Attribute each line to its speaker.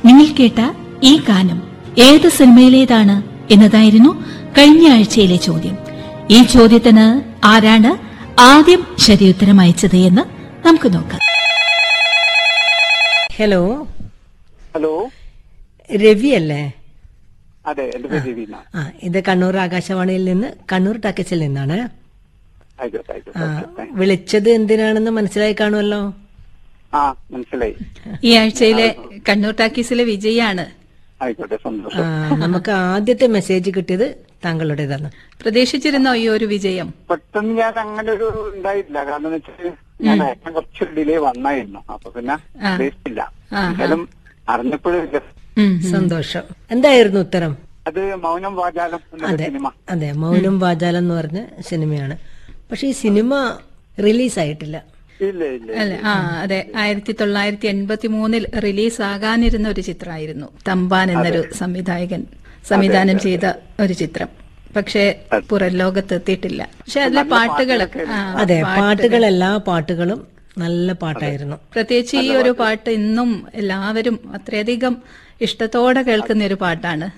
Speaker 1: നിങ്ങൾ കേട്ട ഈ ഗാനം ഏത് സിനിമയിലേതാണ് എന്നതായിരുന്നു കഴിഞ്ഞ ആഴ്ചയിലെ ചോദ്യം. ഈ ചോദ്യത്തിന് ആരാണ് ആദ്യം ശരിയുത്തരം അയച്ചത് എന്ന് നമുക്ക് നോക്കാം.
Speaker 2: ഹലോ
Speaker 3: ഹലോ,
Speaker 2: രവി അല്ലേ?
Speaker 3: അതെ, എന്റെ പേര് രവീന.
Speaker 2: ഇത് കണ്ണൂർ ആകാശവാണിയിൽ നിന്ന്, കണ്ണൂർ ടാക്കസിൽ നിന്നാണ്. വിളിച്ചത് എന്തിനാണെന്ന് മനസ്സിലായി കാണുമല്ലോ.
Speaker 3: മനസ്സിലായി.
Speaker 1: ഈ ആഴ്ചയിലെ കണ്ണൂർ ടാക്കീസിലെ വിജയാണ്.
Speaker 3: ആയിക്കോട്ടെ, സന്തോഷം.
Speaker 2: നമുക്ക് ആദ്യത്തെ മെസ്സേജ് കിട്ടിയത് താങ്കളുടേതാണ്.
Speaker 1: പ്രതീക്ഷിച്ചിരുന്നോ ഈ ഒരു വിജയം?
Speaker 3: പെട്ടെന്ന് ഞാൻ അങ്ങനെ ഒരു ഉണ്ടായില്ല. കാരണം വെച്ചാൽ ഞാൻ കുറച്ച് ഡിലേ വന്നായിരുന്നു. അപ്പൊ പിന്നെ ഉദ്ദേശിച്ചില്ല. എന്തായാലും അറിഞ്ഞപ്പോഴും
Speaker 2: സന്തോഷം. എന്തായിരുന്നു ഉത്തരം?
Speaker 3: അത് മൗനം വാചാലം എന്ന സിനിമ.
Speaker 2: അതെ, മൗനം വാചാലം എന്ന് പറഞ്ഞ സിനിമയാണ്. പക്ഷെ ഈ സിനിമ റിലീസായിട്ടില്ല.
Speaker 3: ഇല്ല ഇല്ല.
Speaker 1: അല്ലെ, അതെ, 1983 റിലീസാകാനിരുന്ന ഒരു ചിത്രമായിരുന്നു. തമ്പാൻ എന്നൊരു സംവിധായകൻ സംവിധാനം ചെയ്ത ഒരു ചിത്രം. പക്ഷെ പുറം ലോകത്ത് എത്തിയിട്ടില്ല. പക്ഷെ അതിലെ പാട്ടുകളൊക്കെ,
Speaker 2: അതെ, എല്ലാ പാട്ടുകളും നല്ല പാട്ടായിരുന്നു.
Speaker 1: പ്രത്യേകിച്ച് ഈ ഒരു പാട്ട് ഇന്നും എല്ലാവരും അത്രയധികം ഇഷ്ടത്തോടെ കേൾക്കുന്ന ഒരു പാട്ടാണ്.